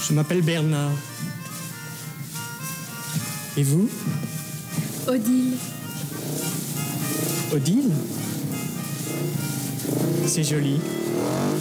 Je m'appelle Bernard. Et vous? Odile. Odile? C'est joli.